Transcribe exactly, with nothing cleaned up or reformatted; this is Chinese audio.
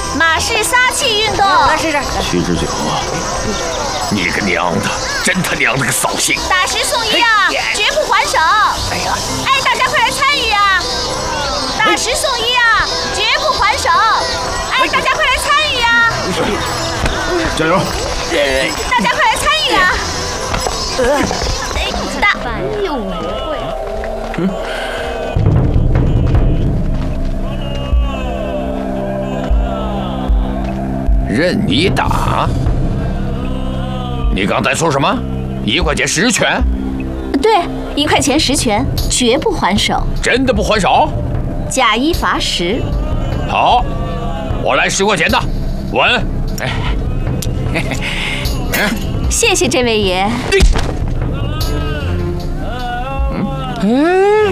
马式撒气运动。 来试试。 七十九， 你个娘的，真他娘的个扫兴！ 打十送一啊，绝不还手。 哎呀， 哎，大家快来参与啊！打十送一啊，绝不还手。哎，大家快来参与啊！ 加油！ 大家快来参与啊！哎，打，又不会。 嗯。 任你打？你刚才说什么？一块钱十拳？ 对，一块钱十拳，绝不还手。 真的不还手？ 假一罚十。 好，我来十块钱的，稳。 谢谢这位爷。 嗯。